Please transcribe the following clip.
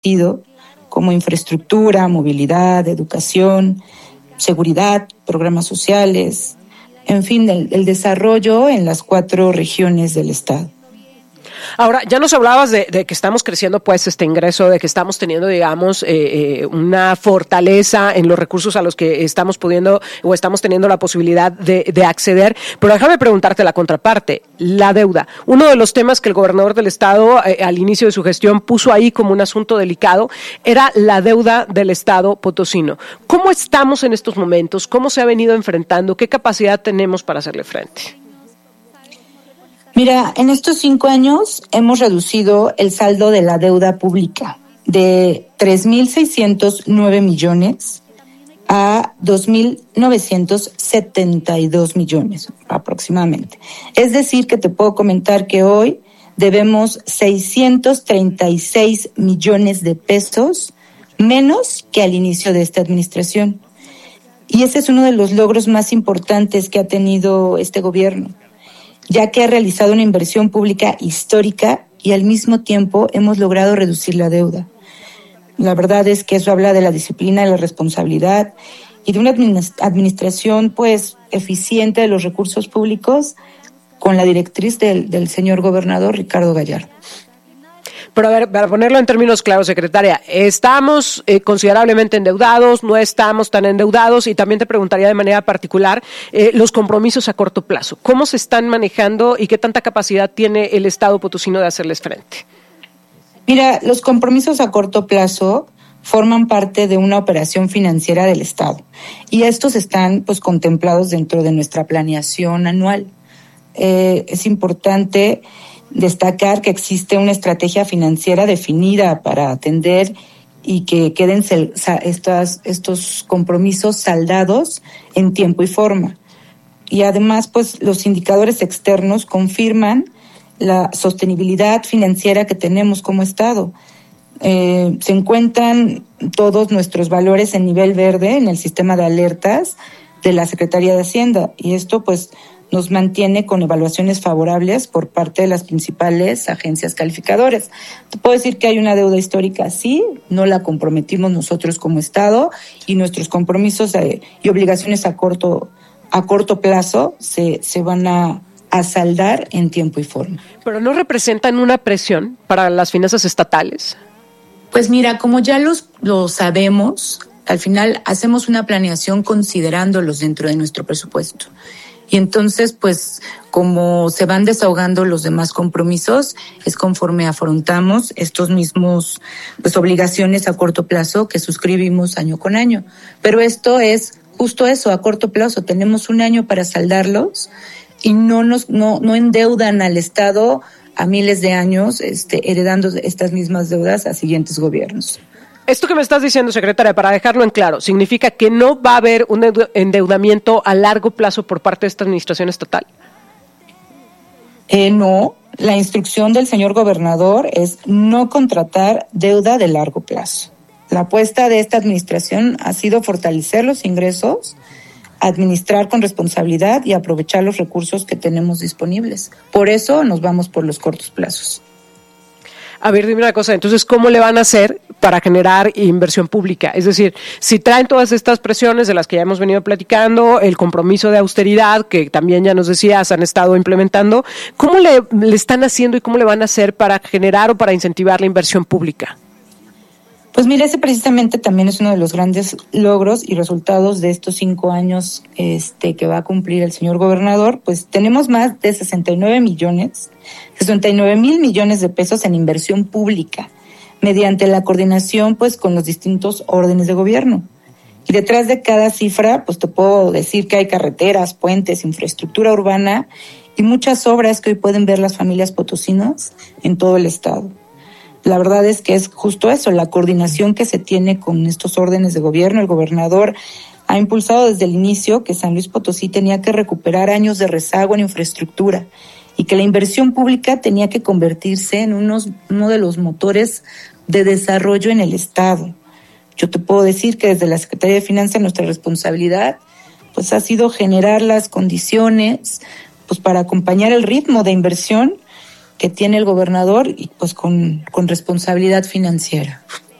sentido, como infraestructura, movilidad, educación, seguridad, programas sociales, en fin, el desarrollo en las 4 regiones del Estado. Ahora, ya nos hablabas de que estamos creciendo pues este ingreso, de que estamos teniendo, digamos, una fortaleza en los recursos a los que estamos pudiendo o estamos teniendo la posibilidad de acceder, pero déjame preguntarte la contraparte, la deuda. Uno de los temas que el gobernador del estado al inicio de su gestión puso ahí como un asunto delicado era la deuda del estado potosino. ¿Cómo estamos en estos momentos? ¿Cómo se ha venido enfrentando? ¿Qué capacidad tenemos para hacerle frente? Mira, en estos 5 años hemos reducido el saldo de la deuda pública de 3,609 millones a 2,972 millones aproximadamente. Es decir, que te puedo comentar que hoy debemos 636 millones de pesos menos que al inicio de esta administración. Y ese es uno de los logros más importantes que ha tenido este gobierno, ya que ha realizado una inversión pública histórica y al mismo tiempo hemos logrado reducir la deuda. La verdad es que eso habla de la disciplina, de la responsabilidad y de una administración pues eficiente de los recursos públicos con la directriz del señor gobernador Ricardo Gallardo. Pero a ver, para ponerlo en términos claros, secretaria, ¿estamos considerablemente endeudados? ¿No estamos tan endeudados? Y también te preguntaría de manera particular los compromisos a corto plazo. ¿Cómo se están manejando y qué tanta capacidad tiene el Estado potosino de hacerles frente? Mira, los compromisos a corto plazo forman parte de una operación financiera del Estado y estos están pues contemplados dentro de nuestra planeación anual. Es importante destacar que existe una estrategia financiera definida para atender y que queden estos compromisos saldados en tiempo y forma. Y además, pues, los indicadores externos confirman la sostenibilidad financiera que tenemos como Estado. Se encuentran todos nuestros valores en nivel verde en el sistema de alertas de la Secretaría de Hacienda y esto, pues, nos mantiene con evaluaciones favorables por parte de las principales agencias calificadoras. Te puedo decir que hay una deuda histórica, sí, no la comprometimos nosotros como Estado y nuestros compromisos y obligaciones a corto plazo se van a saldar en tiempo y forma. ¿Pero no representan una presión para las finanzas estatales? Pues mira, como ya lo sabemos, al final hacemos una planeación considerándolos dentro de nuestro presupuesto. Y entonces, pues, como se van desahogando los demás compromisos, es conforme afrontamos estos mismos, pues, obligaciones a corto plazo que suscribimos año con año. Pero esto es justo eso, a corto plazo. Tenemos un año para saldarlos y no endeudan al Estado a miles de años, heredando estas mismas deudas a siguientes gobiernos. Esto que me estás diciendo, secretaria, para dejarlo en claro, ¿significa que no va a haber un endeudamiento a largo plazo por parte de esta administración estatal? No, la instrucción del señor gobernador es no contratar deuda de largo plazo. La apuesta de esta administración ha sido fortalecer los ingresos, administrar con responsabilidad y aprovechar los recursos que tenemos disponibles. Por eso nos vamos por los cortos plazos. A ver, dime una cosa, entonces, ¿cómo le van a hacer para generar inversión pública? Es decir, si traen todas estas presiones de las que ya hemos venido platicando, el compromiso de austeridad, que también ya nos decías, han estado implementando, ¿cómo le están haciendo y cómo le van a hacer para generar o para incentivar la inversión pública? Pues mira, ese precisamente también es uno de los grandes logros y resultados de estos 5 años que va a cumplir el señor gobernador. Pues tenemos más de 69 mil millones de pesos en inversión pública mediante la coordinación pues con los distintos órdenes de gobierno. Y detrás de cada cifra pues te puedo decir que hay carreteras, puentes, infraestructura urbana y muchas obras que hoy pueden ver las familias potosinas en todo el estado. La verdad es que es justo eso, la coordinación que se tiene con estos órdenes de gobierno. El gobernador ha impulsado desde el inicio que San Luis Potosí tenía que recuperar años de rezago en infraestructura y que la inversión pública tenía que convertirse en uno de los motores de desarrollo en el Estado. Yo te puedo decir que desde la Secretaría de Finanzas nuestra responsabilidad pues ha sido generar las condiciones pues para acompañar el ritmo de inversión que tiene el gobernador y pues con responsabilidad financiera.